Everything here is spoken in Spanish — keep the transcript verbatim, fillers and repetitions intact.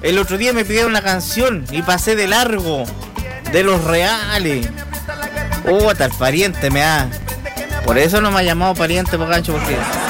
El otro día me pidieron una canción y pasé de largo. De los reales. Oh, tal pariente me da. Por eso no me ha llamado pariente por gancho, porque